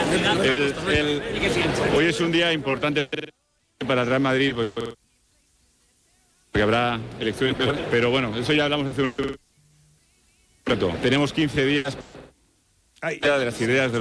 Hoy es un día importante para el Real Madrid, porque habrá elecciones, pero bueno, eso ya hablamos hace un rato. Tenemos 15 días de las ideas de